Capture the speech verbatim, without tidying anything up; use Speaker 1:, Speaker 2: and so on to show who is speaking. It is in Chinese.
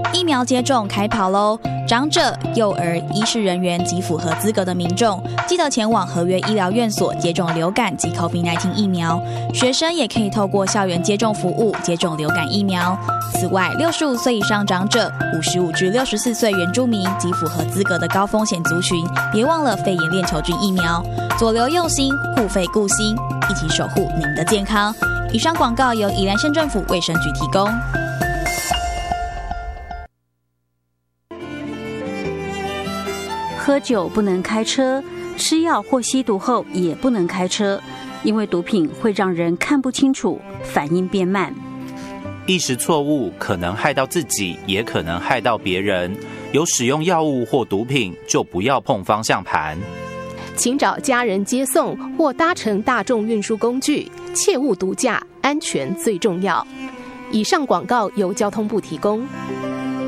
Speaker 1: 疫苗接种开跑喽！长者、幼儿、医事人员及符合资格的民众，记得前往合约医疗院所接种流感及 COVID 十九 疫苗。学生也可以透过校园接种服务接种流感疫苗。此外，六十五岁以上长者、五十五至六十四岁原住民及符合资格的高风险族群，别忘了肺炎链球菌疫苗。左流用心，护肺顾心，一起守护您的健康。以上广告由宜兰县政府卫生局提供。
Speaker 2: 喝酒不能开车，吃药或吸毒后也不能开车，因为毒品会让人看不清楚，反应变慢。
Speaker 3: 一时错误可能害到自己，也可能害到别人。有使用药物或毒品，就不要碰方向盘。
Speaker 4: 请找家人接送或搭乘大众运输工具，切勿毒驾，安全最重要。以上广告由交通部提供。